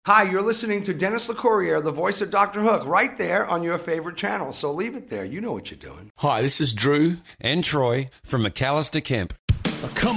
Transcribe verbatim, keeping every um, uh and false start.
Hi, you're listening to Dennis LeCourrier, the voice of Doctor Hook, right there on your favorite channel. So leave it there. You know what you're doing. Hi, this is Drew and Troy from McAllister Kemp. Come